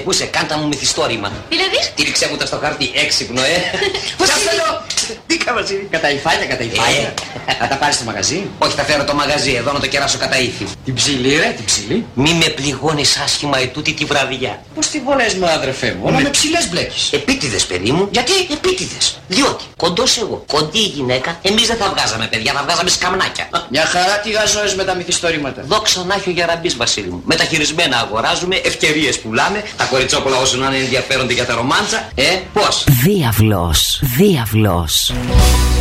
Πούσε, κάντα μου μυθιστόρημα. Δηλαδή? Τύριξε μου τα στο χαρτί, έξυπνο, Πώς είναι? Δίκα Βασίλη. Κατά υφάλια. Θα τα πάρεις στο μαγαζί? Όχι, θα φέρω το μαγαζί εδώ να το κεράσω κατά ύφη. Την ψηλή ρε, την ψηλή. Μη με πληγώνεις άσχημα ετούτη τη βραδιά. Πώς τη βολές μου αδερφέ μου, όλα με ψηλές μπλέκεις. Επίτηδες παιδί μου. Γιατί? Επίτηδες. Διότι κοντός εγώ, κοντή η γυναίκα, εμείς δεν θα βγάζαμε παιδιά, θα βγάζαμε σκαμνάκια. Μια χαρά τι γαζόες με τα μυθιστορήματα. Δόξα να έχει ο Γεραμπής Βασίλη μου. Μεταχειρισμένα αγοράζουμε, ευκαιρίες πουλάμε, τα κοριτσόπουλα όσο να είναι ενδιαφέρονται για τα ρομάντσα. Πώς? Διάβλος.